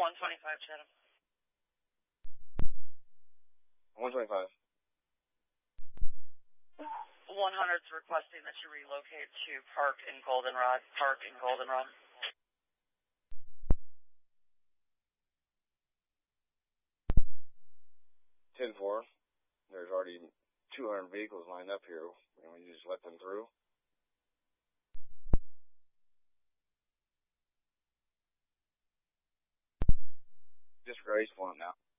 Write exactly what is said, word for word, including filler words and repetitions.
one twenty-five, Chatham. one twenty-five. one hundred's requesting that you relocate to Park in Goldenrod. Park in Goldenrod. ten four. There's already two hundred vehicles lined up here, and we just let them through. Just Grace Point now.